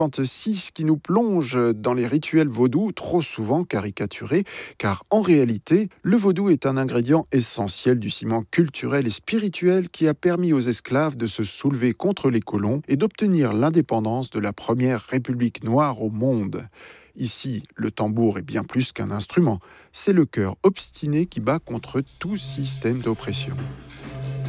6 qui nous plonge dans les rituels vaudous, trop souvent caricaturés, car en réalité, le vaudou est un ingrédient essentiel du ciment culturel et spirituel qui a permis aux esclaves de se soulever contre les colons et d'obtenir l'indépendance de la première république noire au monde. Ici, le tambour est bien plus qu'un instrument, c'est le cœur obstiné qui bat contre tout système d'oppression.